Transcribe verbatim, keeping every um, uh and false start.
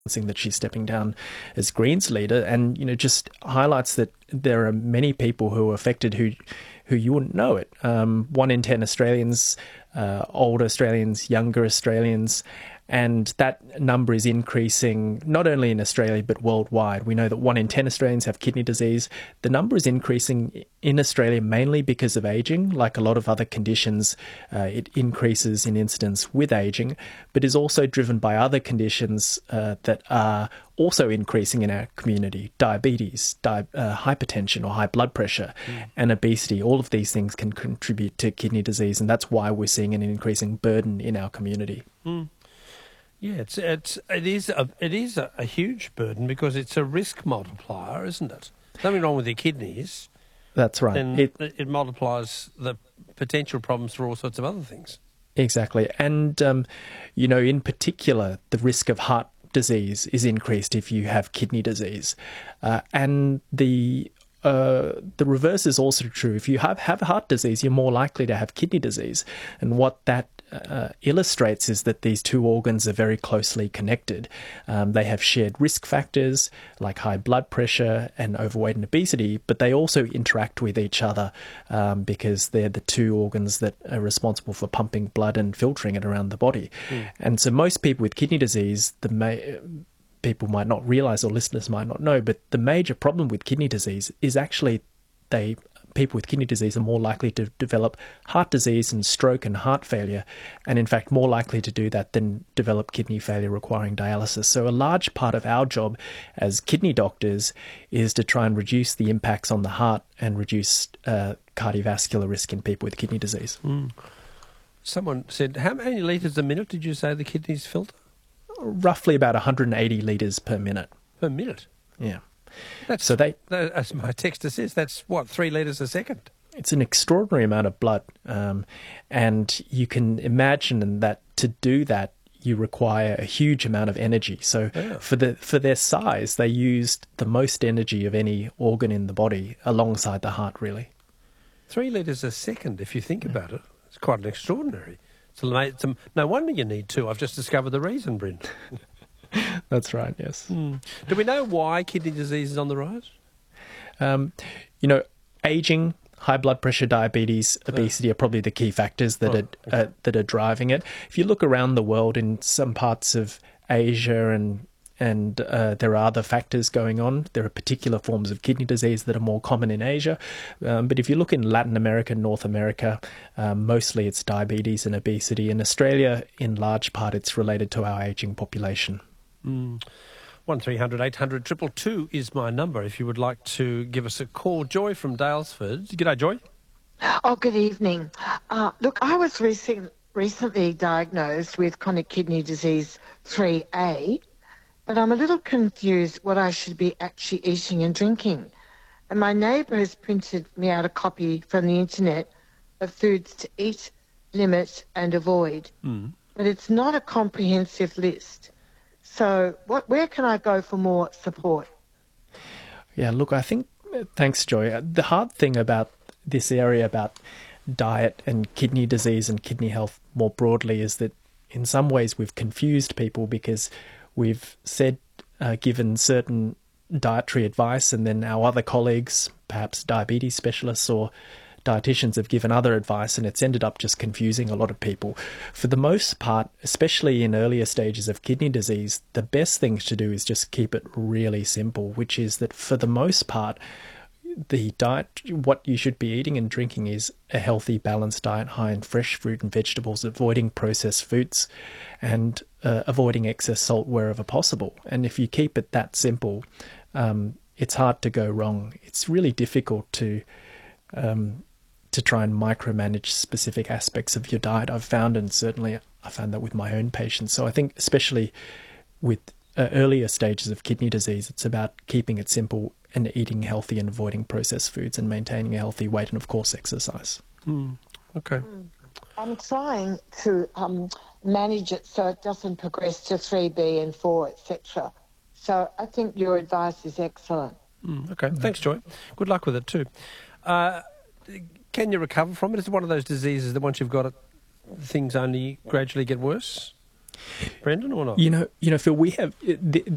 that she's stepping down as Greens leader, and you know just highlights that there are many people who are affected who who you wouldn't know it. Um, one in ten Australians, uh, older Australians, younger Australians, and that number is increasing not only in Australia but worldwide. We know that one in ten Australians have kidney disease. The number is increasing in Australia mainly because of ageing. Like a lot of other conditions, uh, it increases in incidence with ageing, but is also driven by other conditions uh, that are also increasing in our community: diabetes, di- uh, hypertension or high blood pressure, mm. and obesity. All of these things can contribute to kidney disease, and that's why we're seeing an increasing burden in our community. Mm. Yeah, it's it's it is a it is a, a huge burden because it's a risk multiplier, isn't it? Something wrong with your kidneys. That's right. Then it, it multiplies the potential problems for all sorts of other things. Exactly, and um, you know, in particular, the risk of heart disease is increased if you have kidney disease, uh, and the Uh, the reverse is also true. If you have, have heart disease, you're more likely to have kidney disease. And what that uh, illustrates is that these two organs are very closely connected. Um, they have shared risk factors like high blood pressure and overweight and obesity, but they also interact with each other um, because they're the two organs that are responsible for pumping blood and filtering it around the body. Mm. And so most people with kidney disease, the ma- people might not realise, or listeners might not know, but the major problem with kidney disease is actually they people with kidney disease are more likely to develop heart disease and stroke and heart failure, and in fact more likely to do that than develop kidney failure requiring dialysis. So a large part of our job as kidney doctors is to try and reduce the impacts on the heart and reduce uh, cardiovascular risk in people with kidney disease. Mm. Someone said, how many litres a minute did you say the kidneys filter? Roughly about one hundred eighty litres per minute. Per minute? Yeah. That's, so they, that, as my texter says, that's what, three litres a second? It's an extraordinary amount of blood. Um, and you can imagine that to do that, you require a huge amount of energy. So yeah. for the for their size, they used the most energy of any organ in the body alongside the heart, really. Three litres a second, if you think yeah. about it. It's quite an extraordinary. So it's a, no wonder you need two. I've just discovered the reason, Bryn. That's right, yes. Mm. Do we know why kidney disease is on the rise? Um, you know, ageing, high blood pressure, diabetes, obesity oh. are probably the key factors that oh, are okay. uh, that are driving it. If you look around the world in some parts of Asia and and uh, there are other factors going on. There are particular forms of kidney disease that are more common in Asia. Um, but if you look in Latin America, North America, um, mostly it's diabetes and obesity. In Australia, in large part, it's related to our ageing population. Mm. one three hundred eight hundred two two two is my number if you would like to give us a call. Joy from Dalesford. G'day, Joy. Oh, good evening. Uh, look, I was recent, recently diagnosed with chronic kidney disease three A, but I'm a little confused what I should be actually eating and drinking. And my neighbour has printed me out a copy from the internet of foods to eat, limit and avoid. Mm. But it's not a comprehensive list. So what, where can I go for more support? Yeah, look, I think, thanks, Joy. The hard thing about this area about diet and kidney disease and kidney health more broadly is that in some ways we've confused people because we've said, uh, given certain dietary advice, and then our other colleagues, perhaps diabetes specialists or dietitians, have given other advice, and it's ended up just confusing a lot of people. For the most part, especially in earlier stages of kidney disease, the best thing to do is just keep it really simple, which is that for the most part, the diet, what you should be eating and drinking is a healthy, balanced diet high in fresh fruit and vegetables, avoiding processed foods and uh, avoiding excess salt wherever possible. And if you keep it that simple, um, it's hard to go wrong. It's really difficult to um, to try and micromanage specific aspects of your diet, I've found, and certainly I found that with my own patients. So I think especially with uh, earlier stages of kidney disease, it's about keeping it simple and eating healthy and avoiding processed foods and maintaining a healthy weight and, of course, exercise. Mm, okay. I'm trying to um, manage it so it doesn't progress to three B and four, et cetera. So I think your advice is excellent. Mm, okay. Thanks, Joy. Good luck with it too. Uh, can you recover from it? Is it one of those diseases that once you've got it, things only gradually get worse? Brendan, or not? You know, you know, Phil, we have the,